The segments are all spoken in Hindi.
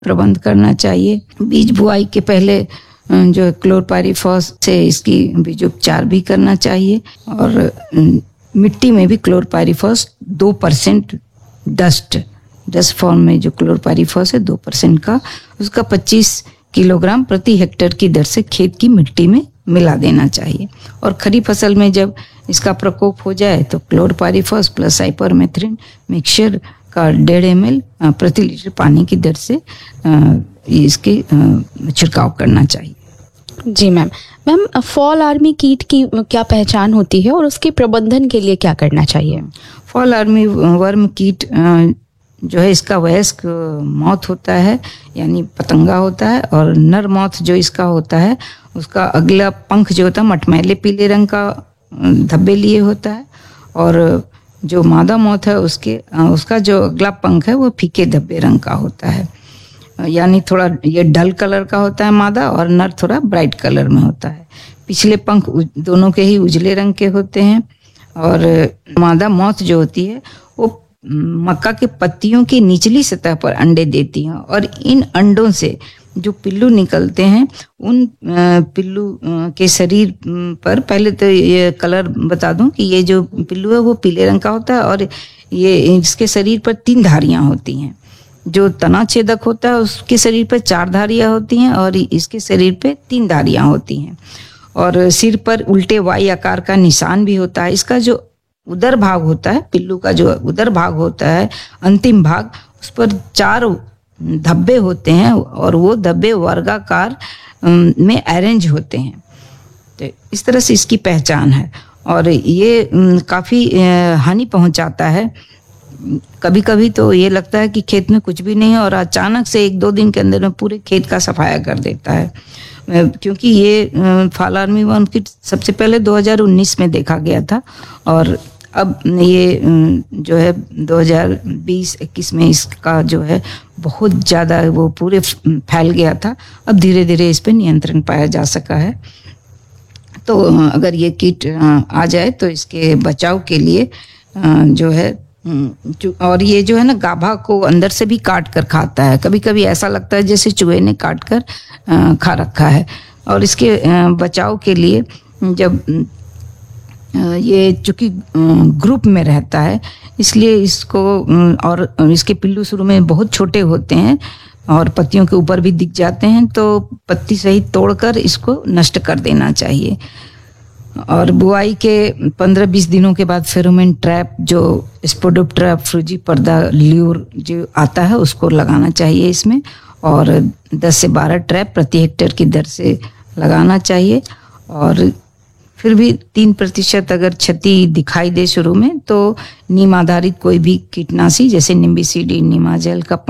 प्रबंध करना चाहिए। बीज बुआई के पहले जो क्लोरपाइरीफॉस से इसकी बीजोपचार भी करना चाहिए और मिट्टी में भी क्लोरपाइरीफॉस 2% डस्ट फॉर्म में जो क्लोरपाइरीफॉस है 2% का, उसका 25 किलोग्राम प्रति हेक्टेयर की दर से खेत की मिट्टी में मिला देना चाहिए। और खरीफ फसल में जब इसका प्रकोप हो जाए तो क्लोरपाइरीफॉस प्लस साइपरमेथ्रिन मिक्सचर का 1.5 ml प्रति लीटर पानी की दर से इसके छिड़काव करना चाहिए। जी मैम, फॉल आर्मी कीट की क्या पहचान होती है और उसके प्रबंधन के लिए क्या करना चाहिए? फॉल आर्मी वर्म कीट जो है इसका वयस्क मौत होता है, यानी पतंगा होता है, और नर मौत जो इसका होता है उसका अगला पंख जो होता है मटमैले पीले रंग का धब्बे लिए होता है, और जो मादा मौत है उसका जो अगला पंख है वो फीके धब्बे रंग का होता है, यानी थोड़ा ये डल कलर का होता है मादा और नर थोड़ा ब्राइट कलर में होता है। पिछले पंख दोनों के ही उजले रंग के होते हैं, और मादा मौत जो होती है वो मक्का के पत्तियों की निचली सतह पर अंडे देती हैं, और इन अंडों से जो पिल्लू निकलते हैं उन पिल्लू के शरीर पर, पहले तो ये कलर बता दूं कि ये जो पिल्लू है वो पीले रंग का होता है, और ये इसके शरीर पर 3 धारियां होती हैं। जो तना छेदक होता है उसके शरीर पर 4 धारियां होती हैं और इसके शरीर पे 3 धारियां होती हैं, और सिर पर उल्टे वाई आकार का निशान भी होता है। इसका जो उदर भाग होता है, पिल्लू का जो उदर भाग होता है, अंतिम भाग, उस पर 4 धब्बे होते हैं और वो धब्बे वर्गाकार में अरेंज होते हैं। तो इस तरह से इसकी पहचान है, और ये काफ़ी हानि पहुंचाता है। कभी कभी तो ये लगता है कि खेत में कुछ भी नहीं है और अचानक से 1-2 दिन के अंदर में पूरे खेत का सफाया कर देता है, क्योंकि ये फॉल आर्मी वर्म कीट सबसे पहले 2019 में देखा गया था, और अब ये जो है 2020-21 में इसका जो है बहुत ज़्यादा वो पूरे फैल गया था। अब धीरे धीरे इस पे नियंत्रण पाया जा सका है। तो अगर ये कीट आ जाए तो इसके बचाव के लिए जो है, और ये जो है ना गाभा को अंदर से भी काट कर खाता है। कभी कभी ऐसा लगता है जैसे चूहे ने काट कर खा रखा है। और इसके बचाव के लिए जब ये चूंकि ग्रुप में रहता है इसलिए इसको, और इसके पिल्लू शुरू में बहुत छोटे होते हैं और पत्तियों के ऊपर भी दिख जाते हैं, तो पत्ती सहित तोड़कर इसको नष्ट कर देना चाहिए। और बुआई के 15-20 दिनों के बाद फेरोमोन ट्रैप, जो स्पोडोप्टेरा फ्रूजीपर्दा ल्यूर जो आता है उसको लगाना चाहिए इसमें, और 10 से 12 ट्रैप प्रति हेक्टेयर की दर से लगाना चाहिए। और फिर भी 3% अगर क्षति दिखाई दे शुरू में तो नीम आधारित कोई भी कीटनाशी जैसे निम्बिसिडी, नीमाजेल का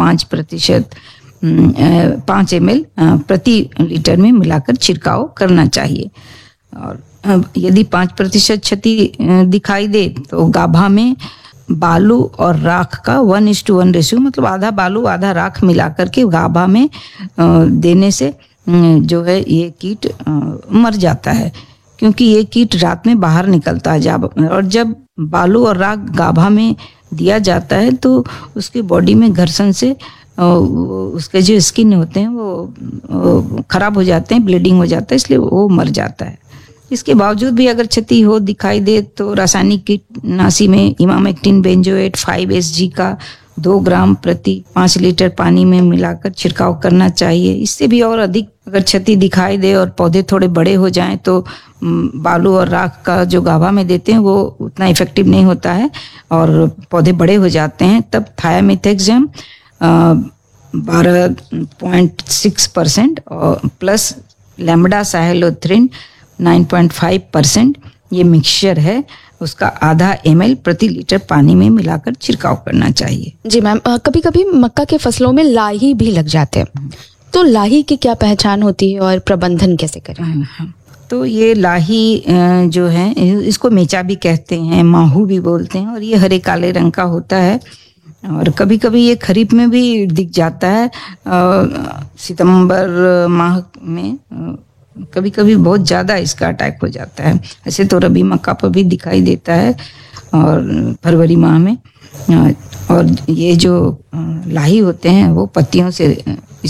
5 ml प्रति लीटर में मिलाकर छिड़काव करना चाहिए। और यदि 5% क्षति दिखाई दे तो गाभा में बालू और राख का 1:1 रेशियो, मतलब आधा बालू आधा राख मिलाकर के गाभा में देने से जो है ये कीट मर जाता है, क्योंकि ये कीट रात में बाहर निकलता है। और जब बालू और राख गाभा में दिया जाता है तो उसकी बॉडी में घर्षण से उसके जो स्किन होते हैं वो खराब हो जाते हैं, ब्लीडिंग हो जाता है, इसलिए वो मर जाता है। इसके बावजूद भी अगर क्षति हो दिखाई दे तो रासायनिक कीटनाशी में इमामेक्टिन बेंजोएट 5 SG का 2 ग्राम प्रति 5 लीटर पानी में मिलाकर छिड़काव करना चाहिए। इससे भी और अधिक अगर क्षति दिखाई दे और पौधे थोड़े बड़े हो जाएं तो बालू और राख का जो गाभा में देते हैं वो उतना इफेक्टिव नहीं होता है और पौधे बड़े हो जाते हैं। तब थायामिथेक्सम 12.6% और प्लस लैम्बडा साहेलोथ्रिन 9.5% ये मिक्सचर है, उसका आधा ml प्रति लीटर पानी में मिलाकर छिड़काव करना चाहिए। जी मैम, कभी कभी मक्का के फसलों में लाही भी लग जाते हैं, तो लाही की क्या पहचान होती है और प्रबंधन कैसे करें? तो ये लाही जो है इसको मेचा भी कहते हैं, माहू भी बोलते हैं, और ये हरे काले रंग का होता है और कभी कभी ये खरीफ में भी दिख जाता है। सितंबर माह में कभी कभी बहुत ज़्यादा इसका अटैक हो जाता है। ऐसे तो रबी मक्का पर भी दिखाई देता है और फरवरी माह में, और ये जो लाही होते हैं वो पत्तियों से